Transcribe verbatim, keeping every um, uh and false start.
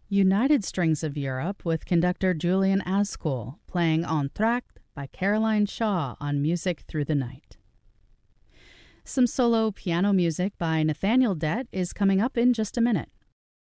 United Strings of Europe with conductor Julian Ascool playing Entr'acte by Caroline Shaw on Music Through the Night. Some solo piano music by Nathaniel Dett is coming up in just a minute.